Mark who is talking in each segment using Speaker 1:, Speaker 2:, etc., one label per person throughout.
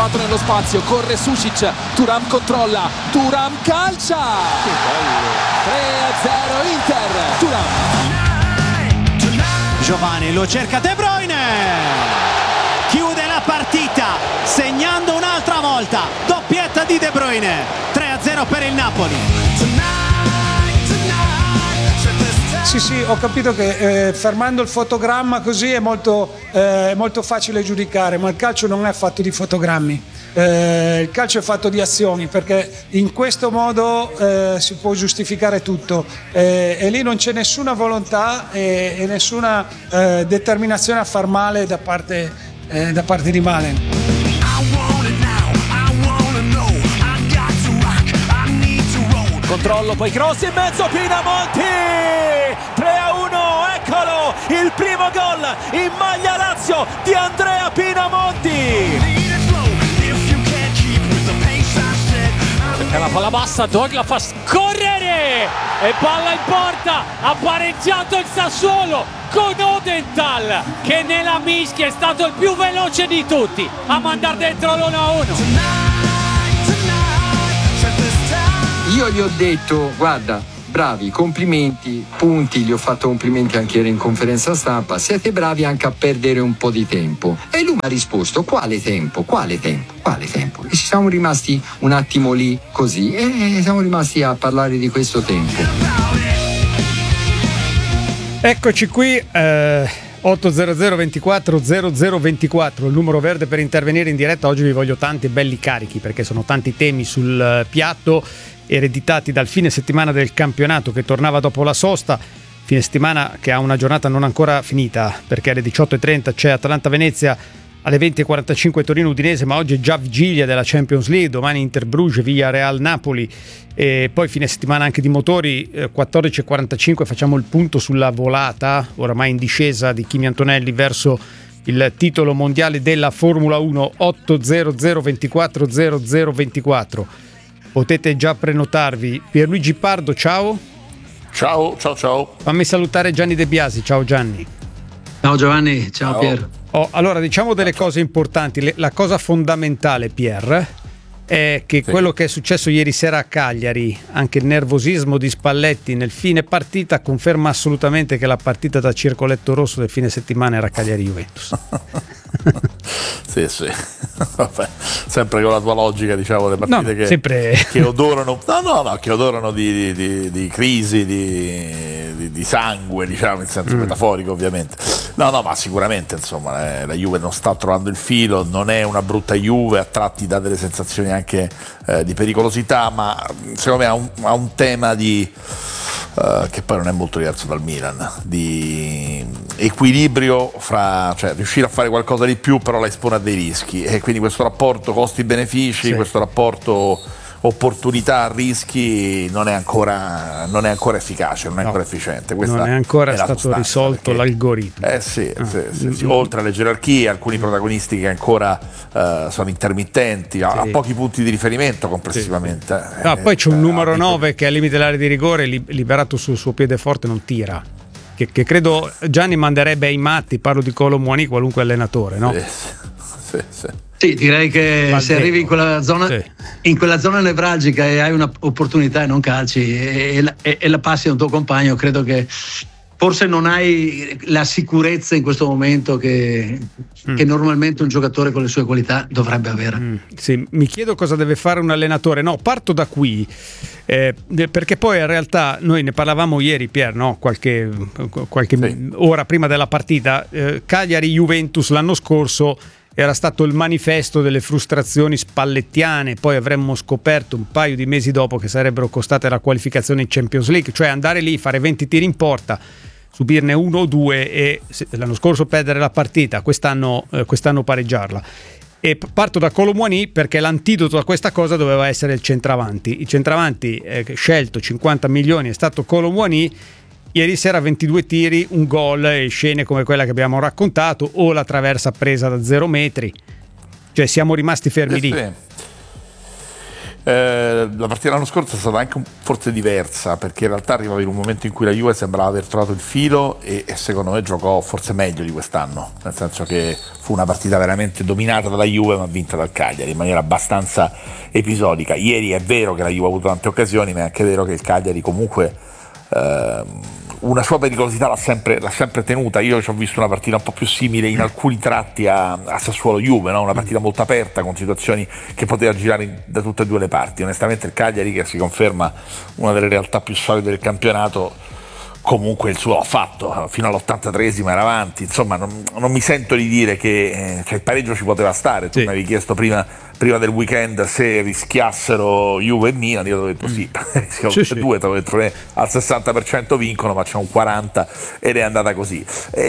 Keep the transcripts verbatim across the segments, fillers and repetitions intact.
Speaker 1: lasciato nello spazio, corre Sušić, Thuram controlla, Thuram calcia, tre a zero Inter. Thuram,
Speaker 2: Giovani lo cerca De Bruyne, chiude la partita segnando un'altra volta, doppietta di De Bruyne, tre a zero per il Napoli.
Speaker 3: Sì, sì, ho capito che eh, fermando il fotogramma così è molto, eh, molto facile giudicare, ma il calcio non è fatto di fotogrammi, eh, il calcio è fatto di azioni, perché in questo modo eh, si può giustificare tutto, eh, e lì non c'è nessuna volontà e, e nessuna eh, determinazione a far male da parte, eh, da parte di Malen.
Speaker 1: Controllo, poi cross in mezzo, Pinamonti, tre a uno, eccolo, il primo gol in maglia Lazio di Andrea Pinamonti. E la palla bassa, Dogla fa scorrere e palla in porta, ha pareggiato il Sassuolo con Odenthal, che nella mischia è stato il più veloce di tutti a mandare dentro l'uno a uno.
Speaker 4: Io gli ho detto, guarda, bravi, complimenti, punti, gli ho fatto complimenti anche ieri in conferenza stampa, siete bravi anche a perdere un po' di tempo. E lui mi ha risposto, quale tempo, quale tempo, quale tempo? E ci siamo rimasti un attimo lì così e siamo rimasti a parlare di questo tempo.
Speaker 5: Eccoci qui, eh, otto zero zero ventiquattro zero zero ventiquattro, il numero verde per intervenire in diretta. Oggi vi voglio tanti belli carichi perché sono tanti temi sul piatto, ereditati dal fine settimana del campionato che tornava dopo la sosta, fine settimana che ha una giornata non ancora finita perché alle diciotto e trenta c'è Atalanta-Venezia, alle venti e quarantacinque Torino-Udinese, ma oggi è già vigilia della Champions League, domani Inter-Bruges, Villarreal-Napoli, e poi fine settimana anche di motori, eh, quattordici e quarantacinque facciamo il punto sulla volata oramai in discesa di Kimi Antonelli verso il titolo mondiale della Formula uno. Otto zero zero ventiquattro zero zero ventiquattro, potete già prenotarvi. Pierluigi Pardo, ciao.
Speaker 6: Ciao, ciao, ciao.
Speaker 5: Fammi salutare Gianni De Biasi, ciao Gianni.
Speaker 7: Ciao Giovanni, ciao, ciao. Pier.
Speaker 5: Oh, allora diciamo delle cose importanti. Le, la cosa fondamentale, Pier, è che sì. quello che è successo ieri sera a Cagliari, anche il nervosismo di Spalletti nel fine partita, conferma assolutamente che la partita da circoletto rosso del fine settimana era Cagliari-Juventus.
Speaker 6: Sì, sì. Vabbè, sempre con la tua logica, diciamo, le partite
Speaker 5: no,
Speaker 6: che,
Speaker 5: sempre...
Speaker 6: che odorano no, no, no, che odorano di, di, di crisi, di, di, di sangue, diciamo, in senso mm. metaforico, ovviamente. No, no, ma sicuramente, insomma, eh, la Juve non sta trovando il filo, non è una brutta Juve, a tratti dà delle sensazioni anche eh, di pericolosità, ma secondo me ha un, ha un tema di Uh, che poi non è molto diverso dal Milan, di equilibrio fra, cioè riuscire a fare qualcosa di più però la espone a dei rischi, e quindi questo rapporto costi-benefici, sì. questo rapporto opportunità-rischi non è ancora non è ancora efficace, non è no. ancora efficiente. Questa
Speaker 5: non è ancora
Speaker 6: è
Speaker 5: stato risolto perché, l'algoritmo.
Speaker 6: Eh sì, ah. sì, sì, sì. Oltre alle gerarchie, alcuni protagonisti che ancora uh, sono intermittenti, sì. a, a pochi punti di riferimento complessivamente.
Speaker 5: Sì, sì. No, eh, poi c'è un eh, numero nove che al limite dell'area di rigore, liberato sul suo piede forte, non tira. Che, che credo Gianni manderebbe ai matti, parlo di Kolo Muani, qualunque allenatore, no?
Speaker 6: Sì, sì, sì.
Speaker 7: Sì, direi che Valdeco. Se arrivi in quella zona sì. in quella zona nevralgica e hai un'opportunità e non calci e, e, e, e la passi a un tuo compagno, credo che forse non hai la sicurezza in questo momento che, mm. che normalmente un giocatore con le sue qualità dovrebbe avere.
Speaker 5: Mm. Sì, mi chiedo cosa deve fare un allenatore. No, parto da qui, eh, perché poi in realtà noi ne parlavamo ieri, Pier, no? qualche, qualche sì. ora prima della partita. eh, Cagliari-Juventus l'anno scorso era stato il manifesto delle frustrazioni spallettiane, poi avremmo scoperto un paio di mesi dopo che sarebbero costate la qualificazione in Champions League, cioè andare lì, fare venti tiri in porta, subirne uno o due e l'anno scorso perdere la partita, quest'anno, eh, quest'anno pareggiarla. E parto da Kolo Muani perché l'antidoto a questa cosa doveva essere il centravanti. Il centravanti eh, scelto cinquanta milioni è stato Kolo Muani. Ieri sera ventidue tiri, un gol e scene come quella che abbiamo raccontato, o la traversa presa da zero metri, cioè siamo rimasti fermi
Speaker 6: eh,
Speaker 5: lì.
Speaker 6: Sì. Eh, la partita dell'anno scorso è stata anche un, forse diversa, perché in realtà arrivava in un momento in cui la Juve sembrava aver trovato il filo e, e secondo me giocò forse meglio di quest'anno, nel senso che fu una partita veramente dominata dalla Juve ma vinta dal Cagliari in maniera abbastanza episodica. Ieri è vero che la Juve ha avuto tante occasioni, ma è anche vero che il Cagliari comunque eh, una sua pericolosità l'ha sempre, l'ha sempre tenuta. Io ci ho visto una partita un po' più simile in alcuni tratti a, a Sassuolo-Juve, no? Una partita molto aperta con situazioni che poteva girare in, da tutte e due le parti. Onestamente il Cagliari, che si conferma una delle realtà più solide del campionato, comunque il suo ha fatto, fino all'ottantatreesima era avanti, insomma non, non mi sento di dire che eh, cioè il pareggio ci poteva stare. Tu sì. mi avevi chiesto prima, prima del weekend se rischiassero Juve e Milan, io ti ho detto sì, rischiano
Speaker 5: sì,
Speaker 6: tutte e
Speaker 5: sì.
Speaker 6: due, ti ho detto eh, al sessanta per cento vincono, ma c'è un quaranta per cento ed è andata così.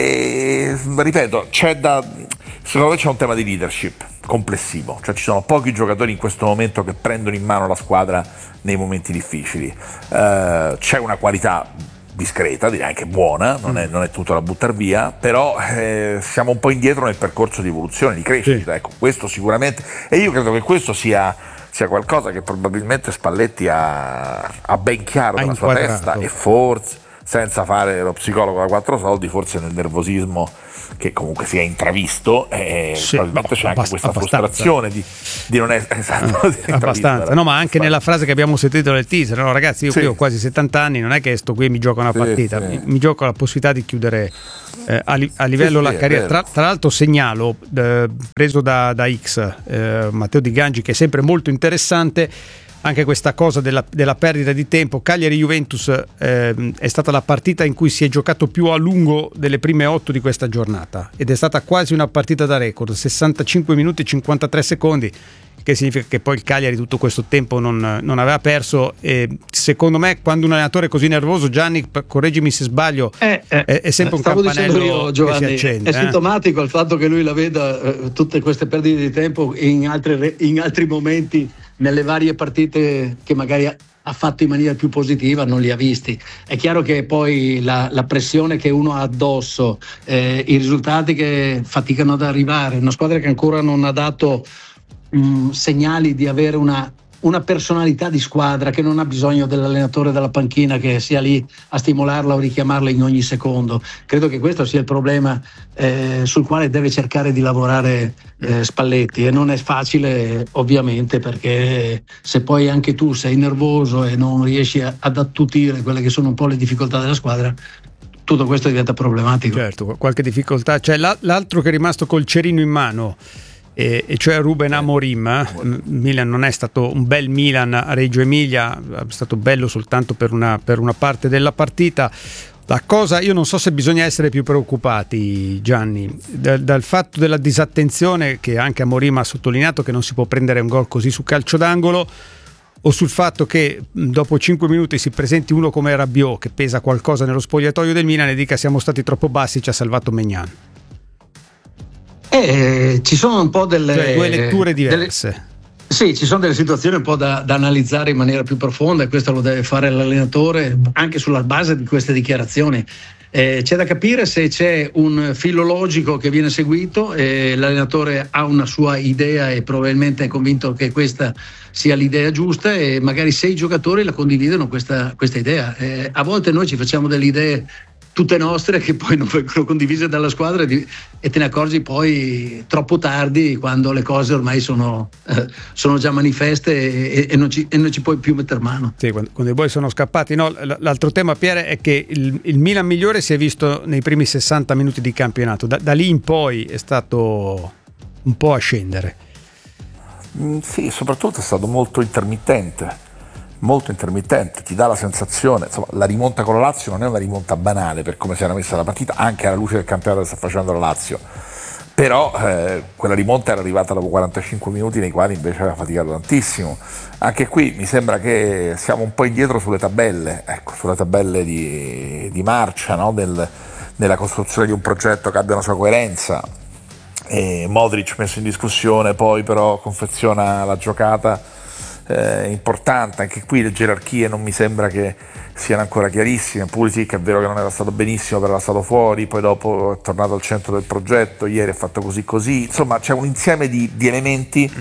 Speaker 6: E, ripeto, c'è da, secondo me c'è un tema di leadership complessivo, cioè ci sono pochi giocatori in questo momento che prendono in mano la squadra nei momenti difficili, uh, c'è una qualità discreta, direi anche buona, non è, non è tutto da buttare via, però eh, siamo un po' indietro nel percorso di evoluzione, di crescita, sì. Ecco, questo sicuramente, e io credo che questo sia, sia qualcosa che probabilmente Spalletti ha, ha ben chiaro nella sua testa, e forse, senza fare lo psicologo da quattro soldi, forse nel nervosismo che comunque si è intravisto, eh, sì, probabilmente c'è anche questa abbastanza. frustrazione di, di non essere esatto, di
Speaker 5: abbastanza, no, ma anche nella frase che abbiamo sentito nel teaser, no ragazzi, io sì. qui ho quasi settanta anni, non è che sto qui e mi gioco una partita, sì, sì. Mi, mi gioco la possibilità di chiudere eh, a, li, a livello sì, la sì, carriera. Tra, tra l'altro segnalo, eh, preso da, da X, eh, Matteo Di Gangi, che è sempre molto interessante, anche questa cosa della, della perdita di tempo. Cagliari-Juventus eh, è stata la partita in cui si è giocato più a lungo delle prime otto di questa giornata, ed è stata quasi una partita da record, sessantacinque minuti e cinquantatré secondi, che significa che poi il Cagliari tutto questo tempo non, non aveva perso. E secondo me, quando un allenatore è così nervoso, Gianni, correggimi se sbaglio, eh, eh, è, è sempre un campanello io, Giovanni, che si accende.
Speaker 7: È eh? sintomatico il fatto che lui la veda eh, tutte queste perdite di tempo in, altre, in altri momenti nelle varie partite che magari ha fatto in maniera più positiva, non li ha visti. È chiaro che poi la, la pressione che uno ha addosso, eh, i risultati che faticano ad arrivare, una squadra che ancora non ha dato mh, segnali di avere una, una personalità di squadra, che non ha bisogno dell'allenatore della panchina che sia lì a stimolarla o richiamarla in ogni secondo. Credo che questo sia il problema eh, sul quale deve cercare di lavorare eh, Spalletti, e non è facile ovviamente, perché se poi anche tu sei nervoso e non riesci a, ad attutire quelle che sono un po' le difficoltà della squadra, tutto questo diventa problematico.
Speaker 5: Certo, qualche difficoltà c'è. L'altro che è rimasto col cerino in mano, e cioè Ruben Amorim. Milan non è stato un bel Milan a Reggio Emilia, è stato bello soltanto per una, per una parte della partita. La cosa, io non so se bisogna essere più preoccupati, Gianni, dal, dal fatto della disattenzione che anche Amorim ha sottolineato, che non si può prendere un gol così su calcio d'angolo, o sul fatto che dopo cinque minuti si presenti uno come Rabiot, che pesa qualcosa nello spogliatoio del Milan, e dica siamo stati troppo bassi, ci ha salvato Maignan.
Speaker 7: Eh, ci sono un po' delle
Speaker 5: cioè, due letture diverse.
Speaker 7: Delle, sì, ci sono delle situazioni un po' da, da analizzare in maniera più profonda, e questo lo deve fare l'allenatore anche sulla base di queste dichiarazioni. Eh, c'è da capire se c'è un filo logico che viene seguito, e l'allenatore ha una sua idea e probabilmente è convinto che questa sia l'idea giusta, e magari se i giocatori la condividono questa, questa idea. Eh, a volte noi ci facciamo delle idee tutte nostre che poi non vengono condivise dalla squadra, e te ne accorgi poi troppo tardi, quando le cose ormai sono, eh, sono già manifeste e, e, non ci, e non ci puoi più mettere mano.
Speaker 5: Sì, quando, quando i buoi sono scappati. No, l'altro tema, Pier, è che il, il Milan migliore si è visto nei primi sessanta minuti di campionato, da, da lì in poi è stato un po' a scendere.
Speaker 6: Mm, sì, soprattutto è stato molto intermittente. molto intermittente, ti dà la sensazione, insomma, la rimonta con la Lazio non è una rimonta banale per come si era messa la partita, anche alla luce del campionato che sta facendo la Lazio, però eh, quella rimonta era arrivata dopo quarantacinque minuti nei quali invece aveva faticato tantissimo. Anche qui mi sembra che siamo un po' indietro sulle tabelle, ecco, sulle tabelle di, di marcia, no? Del, nella costruzione di un progetto che abbia una sua coerenza. E Modric messo in discussione, poi però confeziona la giocata Eh, importante. Anche qui le gerarchie non mi sembra che siano ancora chiarissime. Pulisic è vero che non era stato benissimo, però era stato fuori, poi dopo è tornato al centro del progetto, ieri ha fatto così così, insomma c'è un insieme di, di elementi mm.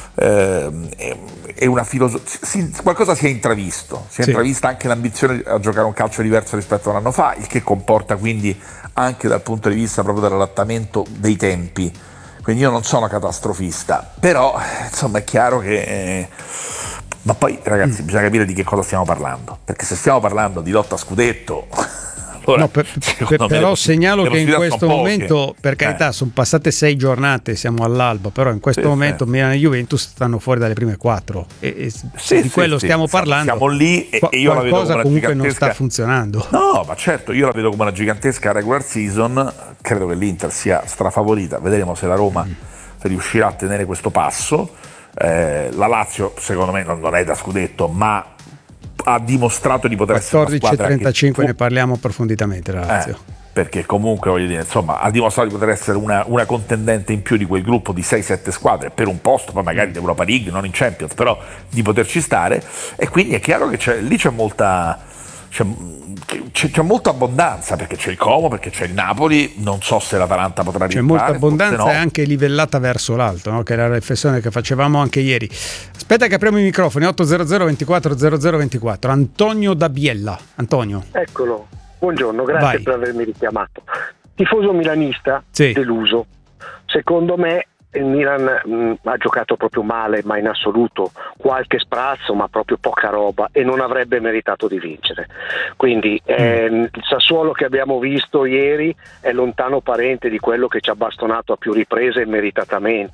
Speaker 6: eh, è, è una filosofia, qualcosa si è intravisto, si è sì. intravista anche l'ambizione a giocare un calcio diverso rispetto a un anno fa, il che comporta quindi anche dal punto di vista proprio dell'adattamento dei tempi. Quindi io non sono catastrofista, però insomma è chiaro che eh, ma poi ragazzi mm. bisogna capire di che cosa stiamo parlando, perché se stiamo parlando di lotta a scudetto allora,
Speaker 5: no, per, per, però segnalo che in questo momento, per carità, eh. sono passate sei giornate, siamo all'alba, però in questo sì, momento sì. Milan e Juventus stanno fuori dalle prime quattro e, e sì, di sì, quello sì, stiamo sì. parlando.
Speaker 6: Siamo lì e, e io la vedo come una
Speaker 5: comunque
Speaker 6: gigantesca...
Speaker 5: non sta funzionando.
Speaker 6: No, ma certo, io la vedo come una gigantesca regular season, credo che l'Inter sia strafavorita, vedremo se la Roma mm. riuscirà a tenere questo passo. Eh, la Lazio secondo me non è da scudetto, ma ha dimostrato di poter essere una squadra
Speaker 5: quattordici e trentacinque ne parliamo approfonditamente la Lazio.
Speaker 6: Eh, perché comunque voglio dire, insomma, ha dimostrato di poter essere una, una contendente in più di quel gruppo di sei sette squadre per un posto, poi magari in Europa League, non in Champions, però di poterci stare, e quindi è chiaro che c'è, lì c'è molta c'è, c'è, c'è molta abbondanza, perché c'è il Como, perché c'è il Napoli, non so se l'Atalanta potrà
Speaker 5: rientrare.
Speaker 6: C'è
Speaker 5: molta abbondanza no. e anche livellata verso l'alto, no? Che è la riflessione che facevamo anche ieri. Aspetta che apriamo i microfoni. Otto zero zero ventiquattro zero zero ventiquattro. Antonio da Biella. Antonio,
Speaker 8: eccolo, buongiorno, grazie
Speaker 5: Vai.
Speaker 8: per avermi richiamato. Tifoso milanista,
Speaker 5: sì.
Speaker 8: deluso. Secondo me il Milan mh, ha giocato proprio male, ma in assoluto, qualche sprazzo, ma proprio poca roba, e non avrebbe meritato di vincere. Quindi ehm, il Sassuolo che abbiamo visto ieri è lontano parente di quello che ci ha bastonato a più riprese meritatamente.